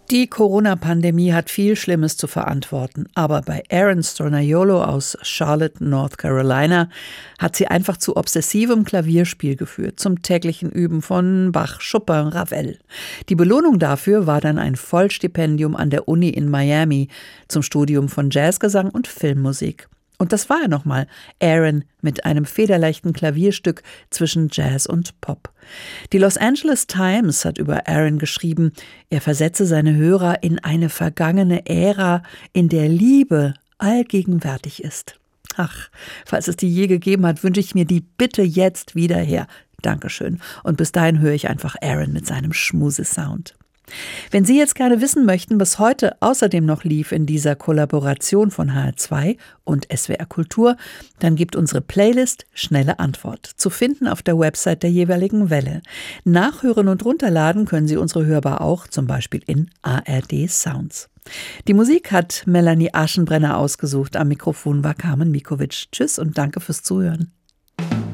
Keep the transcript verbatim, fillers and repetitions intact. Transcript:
Die Corona-Pandemie hat viel Schlimmes zu verantworten, aber bei Aaron Stornaiolo aus Charlotte, North Carolina, hat sie einfach zu obsessivem Klavierspiel geführt, zum täglichen Üben von Bach, Chopin, Ravel. Die Belohnung dafür war dann ein Vollstipendium an der Uni in Miami zum Studium von Jazzgesang und Filmmusik. Und das war er nochmal, Aaron mit einem federleichten Klavierstück zwischen Jazz und Pop. Die Los Angeles Times hat über Aaron geschrieben, er versetze seine Hörer in eine vergangene Ära, in der Liebe allgegenwärtig ist. Ach, falls es die je gegeben hat, wünsche ich mir die bitte jetzt wieder her. Dankeschön. Und bis dahin höre ich einfach Aaron mit seinem Schmuse-Sound. Wenn Sie jetzt gerne wissen möchten, was heute außerdem noch lief in dieser Kollaboration von H R zwei und S W R Kultur, dann gibt unsere Playlist Schnelle Antwort, zu finden auf der Website der jeweiligen Welle. Nachhören und runterladen können Sie unsere hörbar auch, zum Beispiel in A R D Sounds. Die Musik hat Melanie Aschenbrenner ausgesucht. Am Mikrofon war Carmen Mikovic. Tschüss und danke fürs Zuhören.